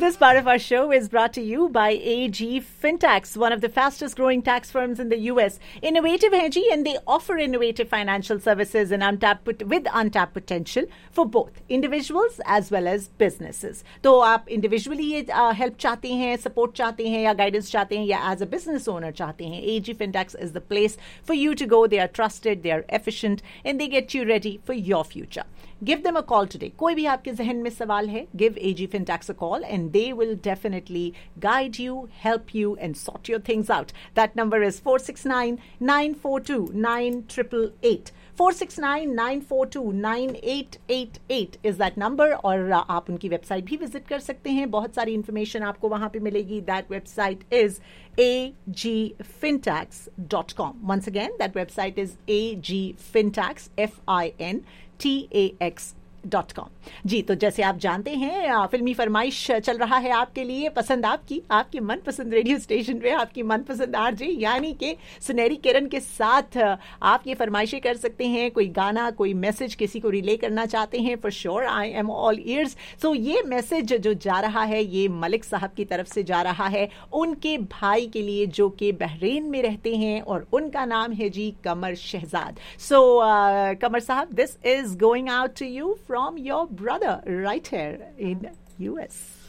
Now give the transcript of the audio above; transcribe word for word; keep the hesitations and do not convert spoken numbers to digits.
This part of our show is brought to you by A G Fintax, one of the fastest growing tax firms in the U S. Innovative है जी, and they offer innovative financial services and untapped with untapped potential for both individuals as well as businesses. तो आप individually ये help चाहते हैं, support चाहते हैं या guidance चाहते हैं या as a business owner चाहते हैं, A G Fintax is the place for you to go. They are trusted, they are efficient, and they get you ready for your future. Give them a call today. कोई भी आपके जहन में सवाल है, give A G Fintax a call and they will definitely guide you, help you and sort your things out. That number is four six nine, nine four two, nine eight eight eight. four six nine, nine four two, nine eight eight eight is that number. और आप उनकी website भी visit कर सकते हैं. बहुत सारी information आपको वहां पे मिलेगी. That website is a g fintax dot com. Once again, that website is a g fintax, F I N T A X dot com. जी, तो जैसे आप जानते हैं फिल्मी फरमाइश चल रहा है आपके लिए, पसंद आपकी, आपके मनपसंद रेडियो स्टेशन पे आपकी मनपसंद आरजे यानी कि सुनहरी किरण के साथ आप ये फरमाइशें कर सकते हैं. कोई गाना, कोई मैसेज किसी को रिले करना चाहते हैं, for sure I am all years. सो ये मैसेज जो जा रहा है ये मलिक साहब की तरफ से जा रहा है उनके भाई के लिए जो कि बहरीन में रहते हैं और उनका नाम है जी कमर शहजाद. सो कमर साहब, this is going out to you from your brother right here in U S.